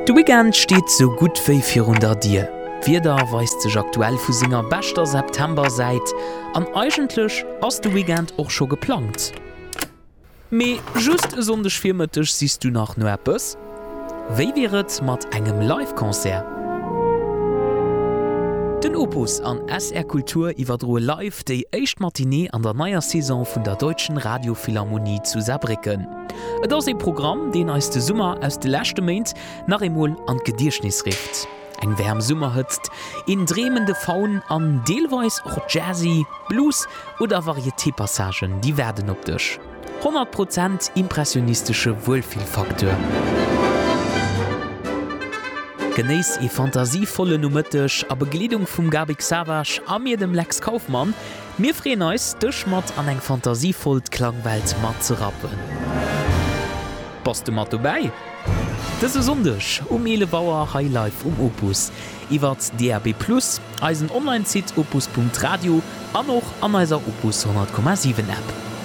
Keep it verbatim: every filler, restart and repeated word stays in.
De Weekend steht so gut wie vierhundert Dir. Wieder weist sich aktuell vu Singer bester September seit, an eigentlich ass de Weekend auch schon geplant. Me just sonndech firmetisch siehst du nach no etwas? Wéi wäret mat engem Live-Konzert? Den Opus an S R Kultur iwwerdroe live déi éicht Matinée an der naier Saison vun der Deutschen Radiophilharmonie zu Saarbrücken. Et ass e Programm, den als de Summer aus de lächte Meint nach emol an Gedierschnis rift. Eng wärm Summer hëtzt, in dremende Faun an Deelweis och Jazzy, Blues oder Varieté-Passagen, die werden op dech. hundert Prozent impressionistische Wohlfühlfaktor. Genéis e fantasievolle Numëttech a Begliedung vum Gabi Savage a mir dem Lex Kaufmann, mir freen eus dech mat an eng fantasievollt Klangwelt mat ze rappen. Passt du mat vorbei? Dëse sondech um ele Bauer Highlife um Opus, iwwer D R B plus, eisen Online-Sit opus punkt radio an noch an eiser Opus hundert Komma sieben App.